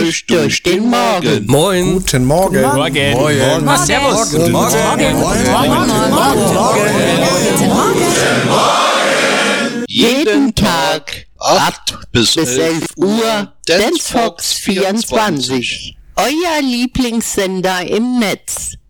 Frühstück durch den Morgen. Moin. Guten Morgen. Morgen. Morgen. Servus. Guten Morgen. Jeden Tag 8 bis 11 Uhr Dance Fox 24. Euer Lieblingssender im Netz.